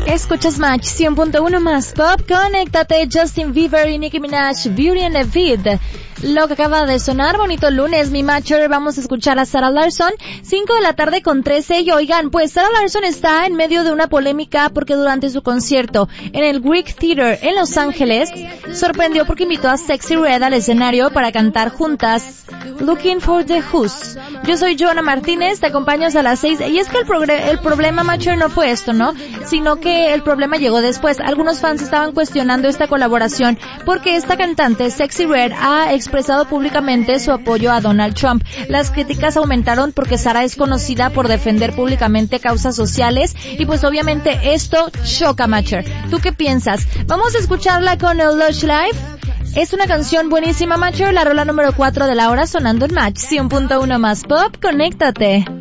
Escuchas Match 100.1 más pop. Conéctate. Justin Bieber y Nicki Minaj, Beauty and the Beat. Lo que acaba de sonar, bonito lunes, mi matcher. Vamos a escuchar a Sarah Larsson, 5 de la tarde con 13. Y oigan, pues Sarah Larsson está en medio de una polémica porque durante su concierto en el Greek Theater en Los Ángeles, sorprendió porque invitó a Sexy Red al escenario para cantar juntas Looking for the Who's. Yo soy Joana Martínez, te acompaño hasta las 6. Y es que el problema, matcher, no fue esto, ¿no? Sino que el problema llegó después. Algunos fans estaban cuestionando esta colaboración porque esta cantante, Sexy Red, ha expresado públicamente su apoyo a Donald Trump. Las críticas aumentaron porque Sarah es conocida por defender públicamente causas sociales y pues obviamente esto choca, matcher. ¿Tú qué piensas? Vamos a escucharla con el Lush Life. Es una canción buenísima, matcher, la rola número 4 de la hora sonando en Match 100.1 más pop. Conéctate.